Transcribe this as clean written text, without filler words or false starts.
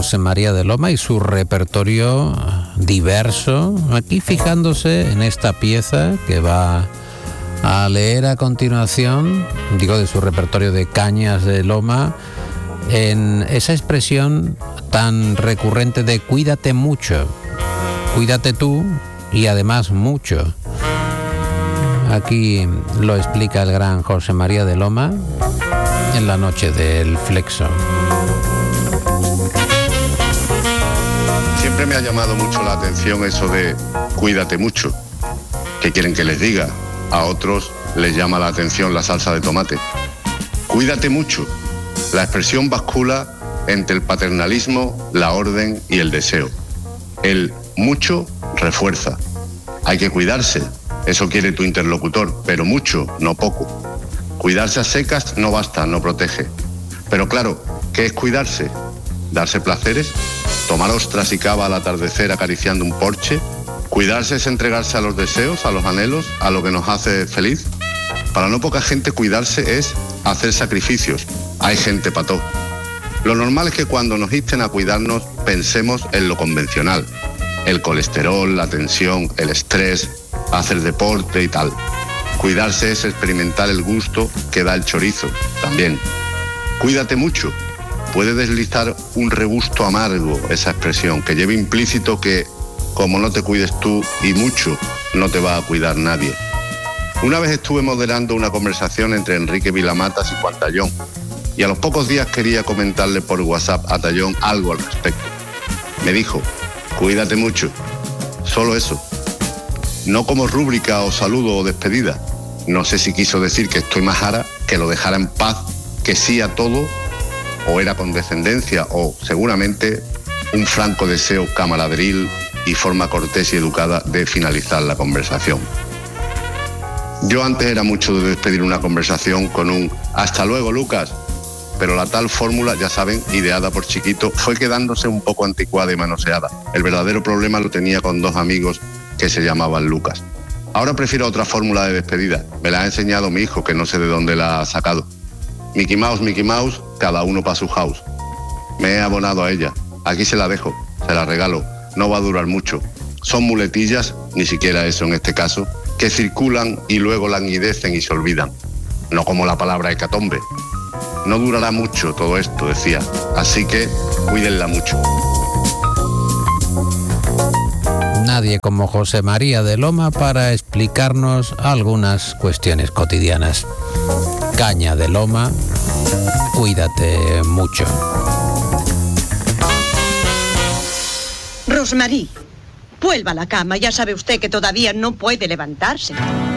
José María de Loma y su repertorio diverso, aquí fijándose en esta pieza que va a leer a continuación, digo, de su repertorio de Cañas de Loma, en esa expresión tan recurrente de cuídate mucho, cuídate tú y además mucho. Aquí lo explica el gran José María de Loma en La noche del Flexo. Siempre me ha llamado mucho la atención eso de cuídate mucho. ¿Qué quieren que les diga? A otros les llama la atención la salsa de tomate. Cuídate mucho. La expresión bascula entre el paternalismo, la orden y el deseo. El mucho refuerza. Hay que cuidarse. Eso quiere tu interlocutor, pero mucho, no poco. Cuidarse a secas no basta, no protege. Pero claro, ¿qué es cuidarse? ¿Darse placeres? ¿Tomar ostras y cava al atardecer acariciando un porche? ¿Cuidarse es entregarse a los deseos, a los anhelos, a lo que nos hace feliz? Para no poca gente cuidarse es hacer sacrificios. Hay gente para todo. Lo normal es que cuando nos insten a cuidarnos pensemos en lo convencional. El colesterol, la tensión, el estrés, hacer deporte y tal. Cuidarse es experimentar el gusto que da el chorizo, también. Cuídate mucho. Puede deslizar un regusto amargo esa expresión, que lleva implícito que, como no te cuides tú y mucho, no te va a cuidar nadie. Una vez estuve moderando una conversación entre Enrique Vilamatas y Juan Tallón, y a los pocos días quería comentarle por WhatsApp a Tallón algo al respecto. Me dijo, cuídate mucho, solo eso. No como rúbrica o saludo o despedida. No sé si quiso decir que estoy majara, que lo dejara en paz, que sí a todo, o era condescendencia, o seguramente un franco deseo camaraderil y forma cortés y educada de finalizar la conversación. Yo antes era mucho de despedir una conversación con un «hasta luego, Lucas», pero la tal fórmula, ya saben, ideada por Chiquito, fue quedándose un poco anticuada y manoseada. El verdadero problema lo tenía con dos amigos que se llamaban Lucas. Ahora prefiero otra fórmula de despedida. Me la ha enseñado mi hijo, que no sé de dónde la ha sacado. Mickey Mouse, cada uno para su house. Me he abonado a ella. Aquí se la dejo, se la regalo. No va a durar mucho. Son muletillas, ni siquiera eso en este caso, que circulan y luego languidecen y se olvidan. No como la palabra hecatombe. No durará mucho todo esto, decía. Así que cuídenla mucho. Nadie como José María de Loma para explicarnos algunas cuestiones cotidianas. Caña de Loma, cuídate mucho. Rosmarie, vuelva a la cama, ya sabe usted que todavía no puede levantarse.